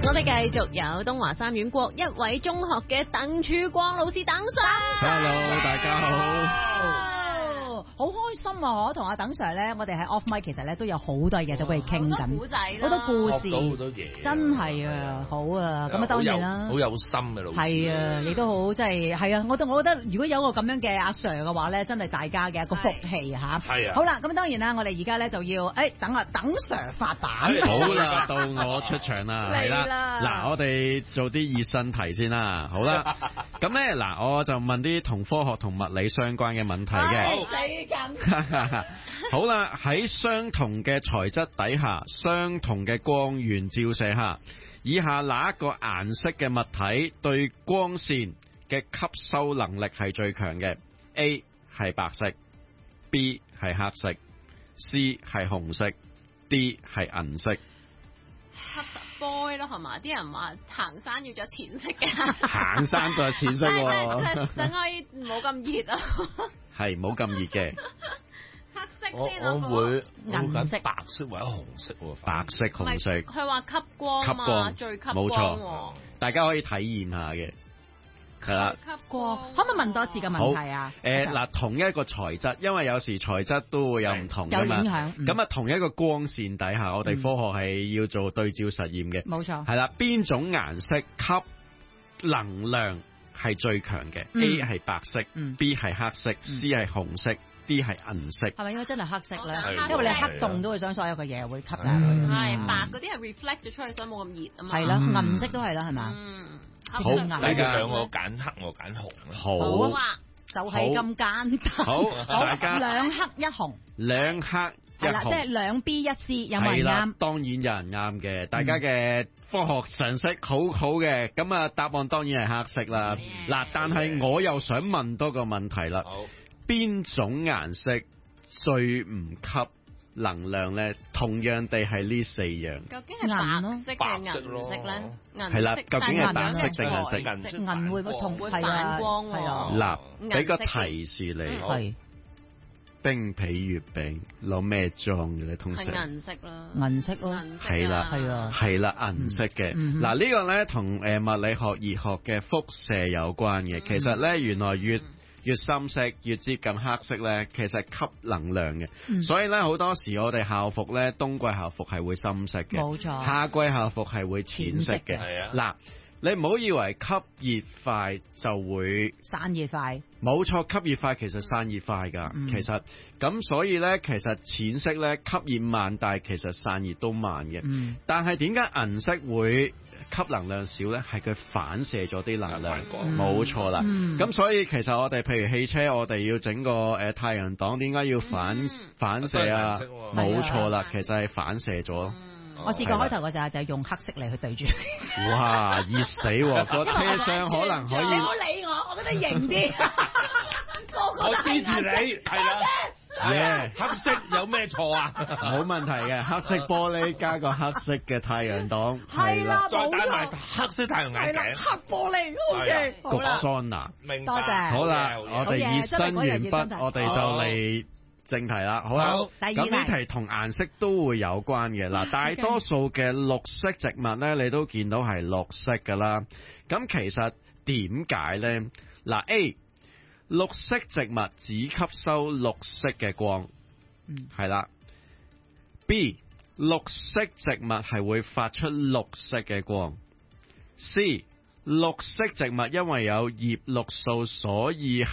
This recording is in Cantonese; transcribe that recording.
我哋繼續有東華三院國一位中學嘅鄧柱光老師等上。 Hello， 大家好。 好開心啊！同阿鄧 Sir 咧，我哋喺 off mic 其實咧都有好多嘢都可以傾緊，好多故事， 好多嘢， 真係啊，好啊！咁啊當然啦， 好有心嘅老師， 係啊，你都好即係係啊！我覺得如果有個咁樣嘅阿 Sir 嘅話咧，真係大家嘅一個福氣嚇。 係啊！ 好啦，咁當然啦，我哋而家咧就要等啊鄧 Sir 發版。 好啦，到我出場啦，係啦。嗱，我哋做啲熱身題先啦。好啦，咁咧嗱，我就問啲同科學同物理相關嘅問題嘅。好啦，喺相同嘅材質底下，相同嘅光源照射下，以下哪一個顏色嘅物體對光線嘅吸收能力係最強嘅 ？A 係白色 ，B 係黑色 ，C 係紅色 ，D 係銀色。 黑色 boy 咯，係嘛？啲人話行山要着淺色嘅， 行山就係淺色喎。 等可以冇咁熱啊。係冇咁熱嘅。 黑色先我會銀色、 白色或者紅色喎。 白色、紅色。 佢話吸光嘛，最吸光。 冇錯，大家可以體驗下嘅。係啦， 吸光。 可唔可以問多次嘅問題啊？ 嗱，同一個材質，因為有時材質都會有唔同㗎嘛。 有影響。 咁啊，同一個光線底下，我哋科學係要做對照實驗嘅。 冇錯。 係啦，邊種顏色吸能量係最強嘅？A 係白色，B 係黑色，C 係紅色，D 係銀色。 係咪應該真係黑色咧？因為你黑洞都會想所有嘅嘢會吸入去。 係白嗰啲係 reflect 咗出去，所以冇咁熱啊嘛。 係啦，銀色都係啦，係嘛？ 好， 大家兩個揀黑，我揀紅。 好啊， 就係咁簡單。 好，大家兩黑一紅。 兩黑一紅。係啦， 即係兩 B 一 C， 有冇人啱？ 當然有人啱嘅，大家嘅科學常識好好嘅。咁啊，答案當然係黑色啦。嗱，但係我又想問多個問題啦。邊種顏色最唔吸能量咧？同樣地係呢四樣。 究竟係白色嘅銀色咧？ 係啦，究竟係白色定銀色？ 銀會同會反光喎。 嗱，俾個提示你， 係冰皮月餅攞咩裝嘅咧？通常係銀色啦， 銀色咯， 係啦，係啦，銀色嘅。嗱，呢個咧同物理學、熱學嘅輻射有關嘅。其實咧，原來越深色越接近黑色咧，其實吸能量嘅。所以咧，好多時我哋校服咧，冬季校服係會深色嘅， 冇錯。 夏季校服係會淺色嘅。 係啊。 嗱，你唔好以為吸熱快就會散熱快。 冇錯，吸熱快其實散熱快㗎。其實咁，所以咧，其實淺色咧吸熱慢，但係其實散熱都慢嘅。但係點解銀色會吸能量少咧？係佢反射咗啲能量，冇錯啦。咁所以其實我哋譬如汽車，我哋要整個太陽擋，點解要反射啊？冇錯啦，其實係反射咗。 我試過開頭嗰陣就係用黑色嚟去對住。 哇！熱死喎！個車廂可能可以。 唔好理我，我覺得型啲。 我支持你，係啦。黑色有咩錯啊？ 冇問題嘅，黑色玻璃加個黑色嘅太陽擋，係啦， 再戴埋黑色太陽眼鏡， 黑玻璃 OK。 焗桑拿， 明白。 多謝。 好啦，我哋熱身完畢，我哋就嚟正題啦。好啦，咁呢題同顏色都會有關嘅。嗱，大多數嘅綠色植物咧，你都見到係綠色噶啦。咁其實點解咧？嗱 A。綠色植物只吸收綠色嘅光，係啦。B， 綠色植物係會發出綠色嘅光。C， 綠色植物因為有葉綠素，所以